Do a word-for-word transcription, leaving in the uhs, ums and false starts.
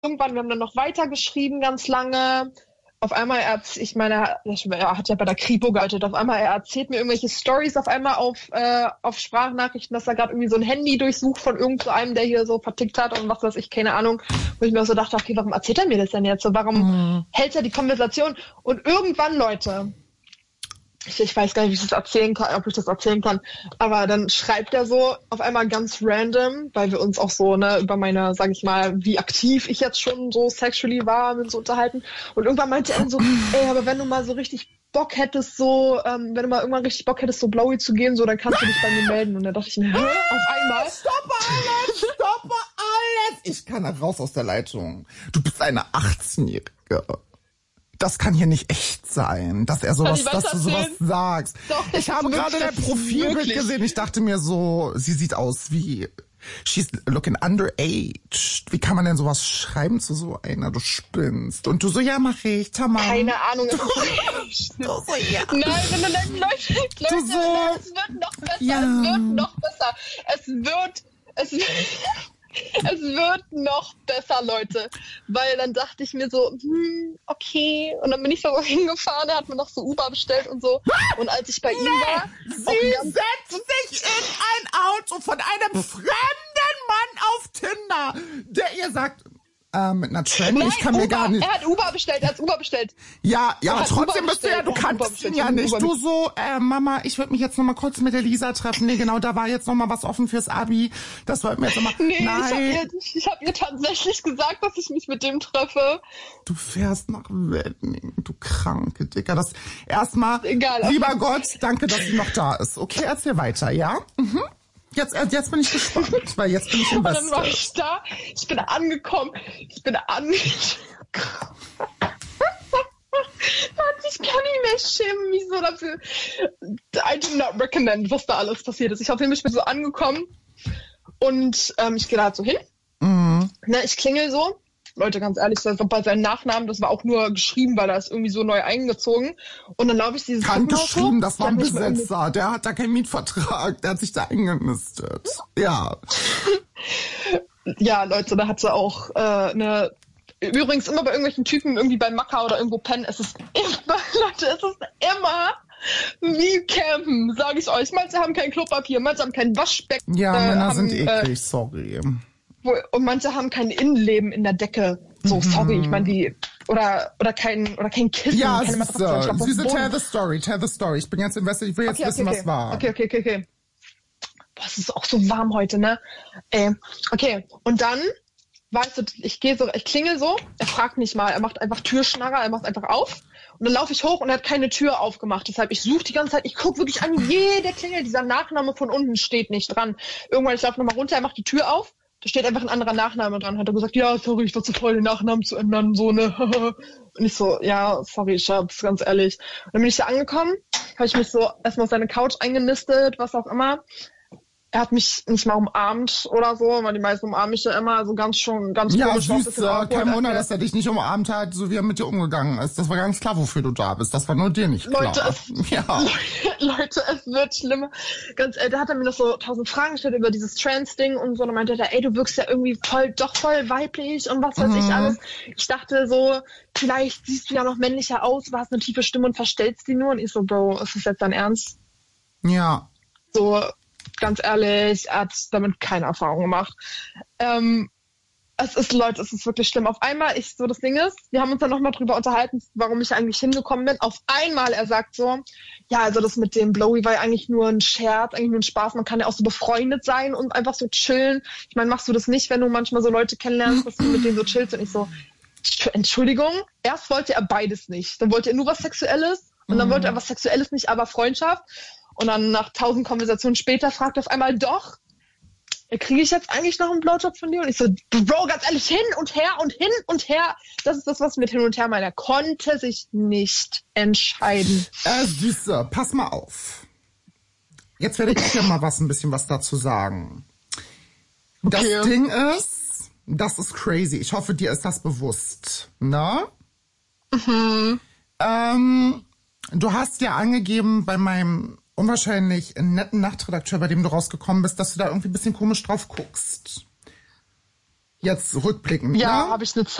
irgendwann, wir haben dann noch weiter geschrieben, ganz lange. Auf einmal, er, ich meine, er hat ja bei der Kripo gearbeitet, auf einmal, er erzählt mir irgendwelche Stories auf einmal auf, äh, auf Sprachnachrichten, dass er gerade irgendwie so ein Handy durchsucht von irgend so einem, der hier so vertickt hat und was weiß ich, keine Ahnung. Wo ich mir auch so dachte, okay, warum erzählt er mir das denn jetzt so? Warum mhm. hält er die Konversation? Und irgendwann, Leute, ich, ich weiß gar nicht, wie ich das erzählen kann, ob ich das erzählen kann, aber dann schreibt er so auf einmal ganz random, weil wir uns auch so, ne, über meine, sag ich mal, wie aktiv ich jetzt schon so sexually war, mit so unterhalten. Und irgendwann meinte er dann so, ey, aber wenn du mal so richtig Bock hättest, so, ähm, wenn du mal irgendwann richtig Bock hättest, so Blowy zu gehen, so, dann kannst du dich bei mir melden. Und dann dachte ich mir, hä, auf einmal. Stoppe alles, stoppe alles. Ich kann raus aus der Leitung. Du bist eine achtzehnjährige. Das kann hier nicht echt sein, dass er sowas, dass du sowas sagst. Doch, ich habe gerade dein Profilbild gesehen. Ich dachte mir so, sie sieht aus wie, she's looking underage. Wie kann man denn sowas schreiben zu so einer? Du spinnst. Und du so, ja, mach ich, Tamam. Keine Ahnung. Du so, ja. Nein, wenn du dann, Leute, Leute, du so, es wird noch besser, ja. es wird noch besser. Es wird, es wird... Es wird noch besser, Leute. Weil dann dachte ich mir so, hm, okay. Und dann bin ich so hingefahren, er hat mir noch so Uber bestellt und so. Und als ich bei nee, ihm war... Sie setzt sich in ein Auto von einem fremden Mann auf Tinder, der ihr sagt... Äh, mit einer Tranny, Nein, ich kann Uber, mir gar nicht... Er hat Uber bestellt, er hat Uber bestellt. Ja, ja, aber trotzdem Uber bist du ja, du kannst ihn ja nicht. Du so, äh, Mama, ich würde mich jetzt noch mal kurz mit der Lisa treffen. Nee, genau, da war jetzt noch mal was offen fürs Abi. Das wollten wir jetzt noch mal... Nee, Nein. ich habe ihr, ich hab ihr tatsächlich gesagt, dass ich mich mit dem treffe. Du fährst nach Wedding, du kranke Dicker. Das erstmal, Egal, lieber Gott, danke, dass sie noch da ist. Okay, erzähl weiter, ja? Mhm. Jetzt, jetzt bin ich gespannt, weil jetzt bin ich Und invested. dann war ich da, ich bin angekommen, ich bin angekommen. Ich kann nicht mehr schämen, mich so dafür. I do not recommend, was da alles passiert ist. Ich auf jeden Fall ich bin so angekommen und ähm, ich gehe da halt so hin. Mhm. Ne, ich klingel so. Leute, ganz ehrlich, das war bei seinem Nachnamen, das war auch nur geschrieben, weil er ist irgendwie so neu eingezogen. Und dann laufe ich dieses Krank Treppenhaus geschrieben, hoch. das war ein Besetzer. Der hat da keinen Mietvertrag, der hat sich da eingenistet. Ja. Ja, Leute, da hat sie auch äh, eine... Übrigens immer bei irgendwelchen Typen irgendwie bei Macker oder irgendwo pennen, es ist immer, Leute, es ist immer wie campen, sage ich euch. Manche haben kein Klopapier, manche haben kein Waschbecken. Ja, äh, Männer haben, sind eklig, äh, sorry. Wo, und manche haben kein Innenleben in der Decke. So, mhm. sorry, ich meine, die, oder, oder kein, oder kein Kissen, ja, keine Matratze. Süße, Süße, tell the story, tell the story. Ich bin jetzt invested, ich will jetzt okay, wissen, okay, was war. Okay, okay, okay, okay. Boah, es ist auch so warm heute, ne? Äh, okay, und dann, weißt du, ich gehe so, ich klingel so, er fragt nicht mal, er macht einfach Türschnarrer, er macht einfach auf. Und dann laufe ich hoch und er hat keine Tür aufgemacht. Deshalb, ich suche die ganze Zeit, ich gucke wirklich an jede Klingel, dieser Nachname von unten steht nicht dran. Irgendwann, ich laufe nochmal runter, er macht die Tür auf. Da steht einfach ein anderer Nachname dran. Hat er gesagt, ja, sorry, ich war zu voll, den Nachnamen zu ändern, so, ne. Und ich so, ja, sorry, Schatz, ganz ehrlich. Und dann bin ich da angekommen, habe ich mich so erstmal auf seine Couch eingenistet, was auch immer. Er hat mich nicht mal umarmt oder so, weil die meisten umarmen mich ja immer so ganz schon, ganz ja, komisch. Ja, süß, äh, kein Wunder, dass er dich nicht umarmt hat, so wie er mit dir umgegangen ist. Das war ganz klar, wofür du da bist. Das war nur dir nicht klar. Leute, es, ja. Leute, Leute, es wird schlimmer. Ganz ehrlich, da hat er mir noch so tausend Fragen gestellt über dieses Trans-Ding und so. Und dann meinte er, ey, du wirkst ja irgendwie voll, doch voll weiblich und was weiß mhm. ich alles. Ich dachte so, vielleicht siehst du ja noch männlicher aus, du hast eine tiefe Stimme und verstellst die nur. Und ich so, Bro, ist das jetzt dein Ernst? Ja. So, ganz ehrlich, er hat damit keine Erfahrung gemacht. Ähm, es ist, Leute, es ist wirklich schlimm. Auf einmal, ich so, das Ding ist, wir haben uns dann nochmal drüber unterhalten, warum ich eigentlich hingekommen bin. Auf einmal, er sagt so, ja, also das mit dem Blowy war ja eigentlich nur ein Scherz, eigentlich nur ein Spaß. Man kann ja auch so befreundet sein und einfach so chillen. Ich meine, machst du das nicht, wenn du manchmal so Leute kennenlernst, dass du mit denen so chillst? Und ich so, Entschuldigung, erst wollte er beides nicht. Dann wollte er nur was Sexuelles und dann wollte er was Sexuelles nicht, aber Freundschaft. Und dann nach tausend Konversationen später fragt er auf einmal, doch, kriege ich jetzt eigentlich noch einen Blowjob von dir? Und ich so, Bro, ganz ehrlich, hin und her und hin und her. Das ist das, was mit hin und her meint. Er konnte sich nicht entscheiden. Äh, Süße, pass mal auf. Jetzt werde ich dir mal was, ein bisschen was dazu sagen. Das okay. Ding ist, das ist crazy. Ich hoffe, dir ist das bewusst. Ne? Mhm. Ähm, du hast ja angegeben bei meinem unwahrscheinlich netten Nachtredakteur, bei dem du rausgekommen bist, dass du da irgendwie ein bisschen komisch drauf guckst. Jetzt rückblickend, Ja, ne? habe ich eine